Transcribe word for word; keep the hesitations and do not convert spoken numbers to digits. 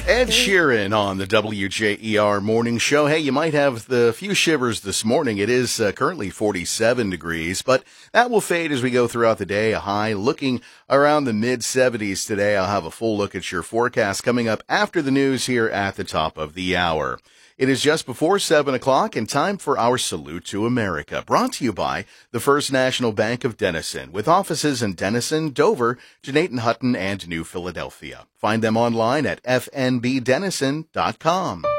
Ed Sheeran on the W J E R Morning Show. Hey, you might have the few shivers this morning. It is uh, currently forty-seven degrees, but that will fade as we go throughout the day. A high looking around the mid seventies today. I'll have a full look at your forecast coming up after the news here at the top of the hour. It is just before seven o'clock and time for our Salute to America, brought to you by the First National Bank of Denison, with offices in Denison, Dover, Jeanetton Hutton, and New Philadelphia. Find them online at f n b denison dot com.